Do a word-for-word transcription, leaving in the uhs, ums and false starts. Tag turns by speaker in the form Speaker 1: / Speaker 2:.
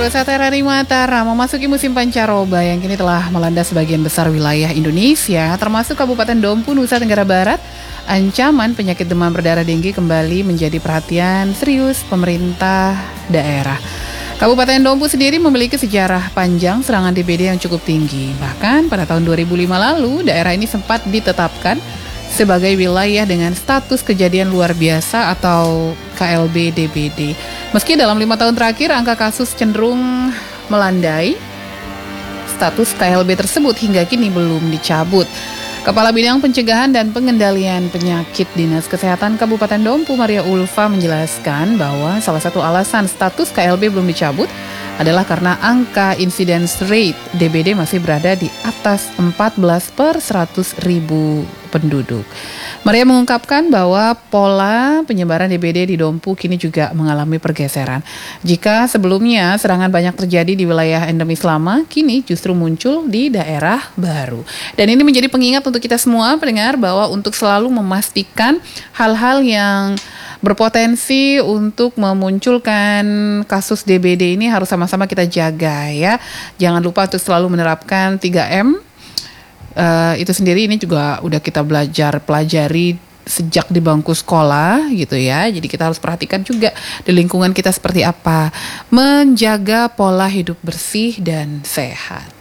Speaker 1: Rosata Rari Matara memasuki musim pancaroba yang kini telah melanda sebagian besar wilayah Indonesia, termasuk Kabupaten Dompu, Nusa Tenggara Barat. Ancaman penyakit demam berdarah denggi kembali menjadi perhatian serius pemerintah daerah. Kabupaten Dompu sendiri memiliki sejarah panjang serangan D B D yang cukup tinggi. Bahkan pada tahun dua ribu lima lalu, daerah ini sempat ditetapkan sebagai wilayah dengan status kejadian luar biasa atau K L B D B D. Meski dalam lima tahun terakhir angka kasus cenderung melandai, status K L B tersebut hingga kini belum dicabut. Kepala Bidang Pencegahan dan Pengendalian Penyakit Dinas Kesehatan Kabupaten Dompu, Maria Ulfa, menjelaskan bahwa salah satu alasan status K L B belum dicabut adalah karena angka incidence rate D B D masih berada di atas empat belas per seratus ribu penduduk. Maria mengungkapkan bahwa pola penyebaran D B D di Dompu kini juga mengalami pergeseran. Jika sebelumnya serangan banyak terjadi di wilayah endemis lama, kini justru muncul di daerah baru. Dan ini menjadi pengingat untuk kita semua pendengar bahwa untuk selalu memastikan hal-hal yang berpotensi untuk memunculkan kasus D B D ini harus sama-sama kita jaga ya. Jangan lupa untuk selalu menerapkan tiga M. Uh, itu sendiri ini juga udah kita belajar pelajari sejak di bangku sekolah gitu ya. Jadi kita harus perhatikan juga di lingkungan kita seperti apa, menjaga pola hidup bersih dan sehat.